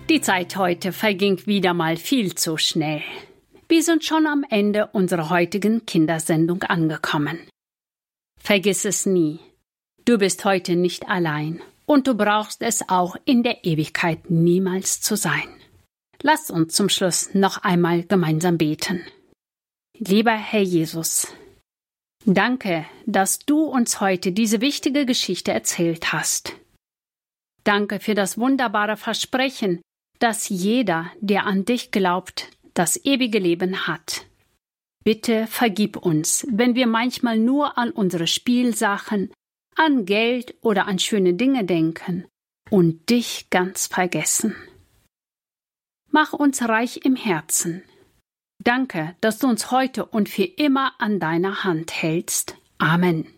Die Zeit heute verging wieder mal viel zu schnell. Wir sind schon am Ende unserer heutigen Kindersendung angekommen. Vergiss es nie. Du bist heute nicht allein und du brauchst es auch in der Ewigkeit niemals zu sein. Lass uns zum Schluss noch einmal gemeinsam beten. Lieber Herr Jesus, danke, dass du uns heute diese wichtige Geschichte erzählt hast. Danke für das wunderbare Versprechen, dass jeder, der an dich glaubt, das ewige Leben hat. Bitte vergib uns, wenn wir manchmal nur an unsere Spielsachen, an Geld oder an schöne Dinge denken und dich ganz vergessen. Mach uns reich im Herzen. Danke, dass du uns heute und für immer an deiner Hand hältst. Amen.